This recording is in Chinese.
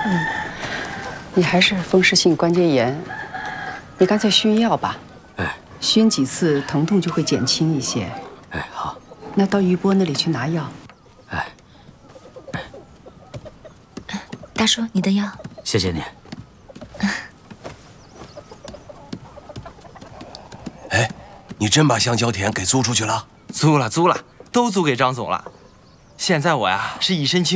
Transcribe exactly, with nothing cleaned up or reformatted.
嗯，你还是风湿性关节炎，你干脆熏药吧。 哎， 熏几次疼痛就会减轻一些。 哎，好。 那到于波那里去拿药。 哎， 大叔，你的药。 谢谢你。 哎，你真把香蕉田给租出去了？ 租了，租了，都租给张总了。现在我呀是一身轻。